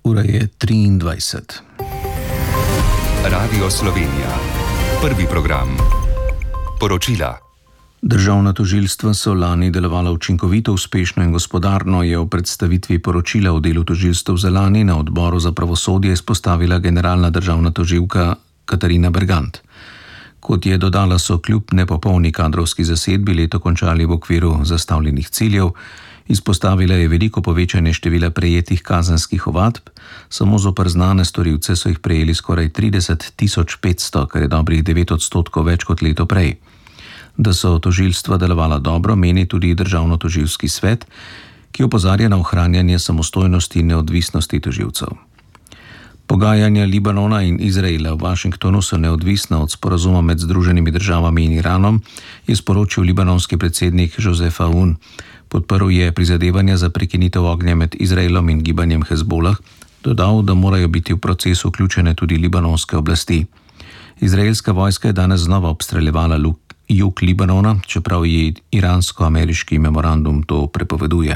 Ura je 23. Radio Slovenija. Prvi program. Poročila. Državna tožilstva so lani delovala učinkovito, uspešno in gospodarno, je v predstavitvi poročila o delu tožilstev za lani na Odboru za pravosodje izpostavila generalna državna tožilka Katarina Bergant. Kot je dodala, so kljub nepopolni kadrovski zasedbi leto končali v okviru zastavljenih ciljev. Izpostavila je veliko povečanje števila prejetih kazenskih ovadb, samo zoper znane storilce so jih prejeli skoraj 30.500, kar je dobrih 9% več kot leto prej. Da so tožilstva delovala dobro, meni tudi Državno-tožilski svet, ki opozarja na ohranjanje samostojnosti in neodvisnosti tožilcev. Pogajanja Libanona in Izraela v Washingtonu so neodvisna od sporazuma med Združenimi državami in Iranom, je sporočil libanonski predsednik Joseph Aoun. Podprl je prizadevanja za prekinitev ognja med Izraelom in gibanjem Hezbolah, dodal, da morajo biti v proces vključene tudi libanonske oblasti. Izraelska vojska je danes znova obstreljevala jug Libanona, čeprav ji iransko-ameriški memorandum to prepoveduje.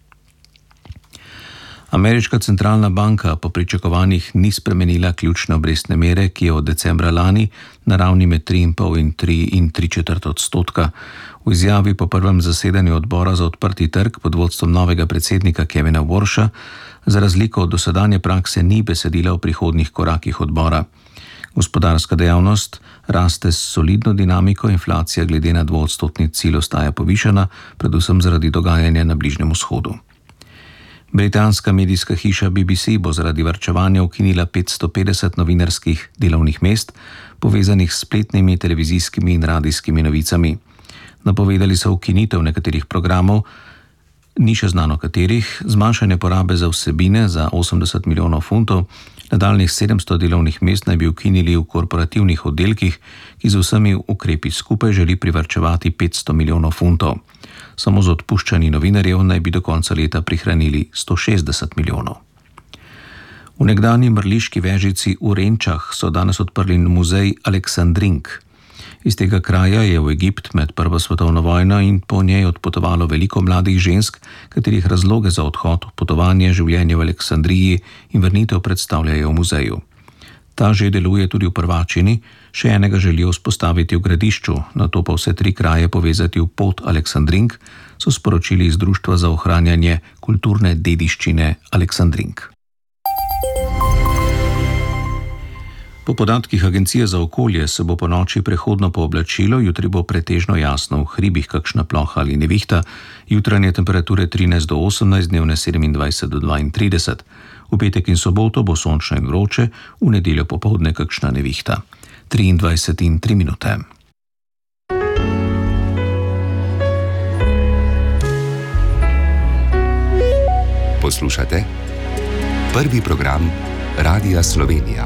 Ameriška centralna banka po pričakovanjih ni spremenila ključne obrestne mere, ki je od decembra lani na ravni med 3,5 in 3,75%. V izjavi po prvem zasedanju odbora za odprti trg pod vodstvom novega predsednika Kevina Warsha za razliko od dosedanje prakse ni besedila o prihodnjih korakih odbora. Gospodarska dejavnost raste s solidno dinamiko, inflacija glede na 2% cilj ostaja povišana, predvsem zaradi dogajanja na Bližnjem vzhodu. Britanska medijska hiša BBC bo zaradi varčevanja ukinila 550 novinarskih delovnih mest, povezanih s spletnimi, televizijskimi in radijskimi novicami. Napovedali so ukinitev nekaterih programov, ni še znano katerih, zmanjšanje porabe za vsebine za 80 milijonov funtov, nadaljnjih 700 delovnih mest naj bi ukinili v korporativnih oddelkih, ki z vsemi ukrepi skupaj želi privarčevati 500 milijonov funtov. Samo z odpuščanji novinarjev naj bi do konca leta prihranili 160 milijonov. V nekdanji mrliški vežici v Renčah so danes odprli muzej Aleksandrink. Iz tega kraja je v Egipt med Prvo svetovno vojno in po njej odpotovalo veliko mladih žensk, katerih razloge za odhod, potovanje, življenje v Aleksandriji in vrnitev predstavljajo v muzeju. Ta že deluje tudi v Prvačini, še enega želijo vzpostaviti v Gradišču, nato pa vse 3 kraje povezati v pot Aleksandrink, so sporočili iz Društva za ohranjanje kulturne dediščine Aleksandrink. Po podatkih Agencije za okolje se bo po noči prehodno pooblačilo, jutri bo pretežno jasno, v hribih kakšna ploha ali nevihta, jutranje temperature 13 do 18, dnevne 27 do 32. V petek in soboto bo sončno in vroče, v nedeljo popoldne kakšna nevihta. 23 in 3 minute. Poslušate prvi program Radia Slovenija.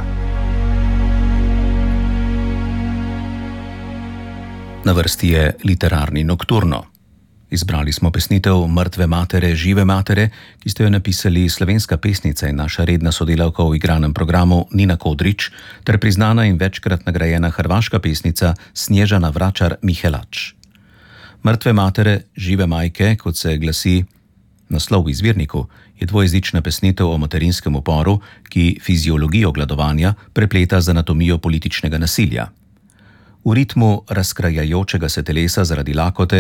Na vrsti je literarni Nokturno. Izbrali smo pesnitev Mrtve matere, žive matere, ki ste jo napisali slovenska pesnica in naša redna sodelavka v igranem programu Nina Kodrič ter priznana in večkrat nagrajena hrvaška pesnica Snježana Vračar-Mihelač. Mrtve matere, žive majke, kot se glasi naslov v izvirniku, je dvojezična pesnitev o materinskem uporu, ki fiziologijo gladovanja prepleta z anatomijo političnega nasilja. V ritmu razkrajajočega se telesa zaradi lakote